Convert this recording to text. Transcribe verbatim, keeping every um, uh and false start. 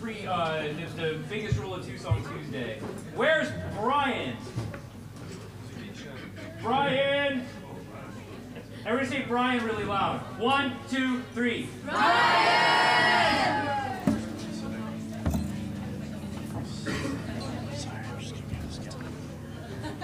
pre, uh, the, the biggest rule of Two Song Tuesday. Where's Brian? Brian! Everybody say Brian really loud. One, two, three. Brian!